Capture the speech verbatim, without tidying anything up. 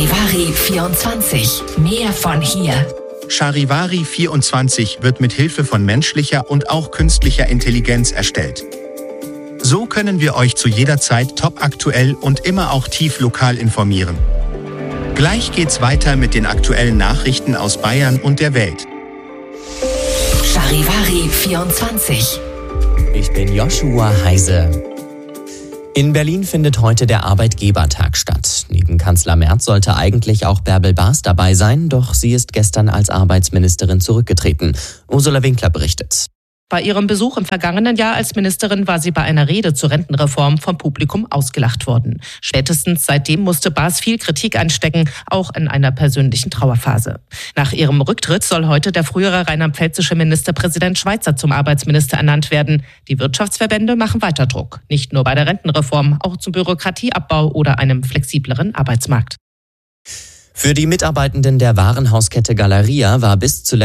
Charivari vierundzwanzig. Mehr von hier. Charivari vierundzwanzig wird mit Hilfe von menschlicher und auch künstlicher Intelligenz erstellt. So können wir euch zu jeder Zeit topaktuell und immer auch tief lokal informieren. Gleich geht's weiter mit den aktuellen Nachrichten aus Bayern und der Welt. Charivari vierundzwanzig. Ich bin Joshua Heise. In Berlin findet heute der Arbeitgebertag statt. Neben Kanzler Merz sollte eigentlich auch Bärbel Baas dabei sein, doch sie ist gestern als Arbeitsministerin zurückgetreten. Ursula Winkler berichtet. Bei ihrem Besuch im vergangenen Jahr als Ministerin war sie bei einer Rede zur Rentenreform vom Publikum ausgelacht worden. Spätestens seitdem musste Baas viel Kritik einstecken, auch in einer persönlichen Trauerphase. Nach ihrem Rücktritt soll heute der frühere rheinland-pfälzische Ministerpräsident Schweizer zum Arbeitsminister ernannt werden. Die Wirtschaftsverbände machen weiter Druck. Nicht nur bei der Rentenreform, auch zum Bürokratieabbau oder einem flexibleren Arbeitsmarkt. Für die Mitarbeitenden der Warenhauskette Galeria war bis zuletzt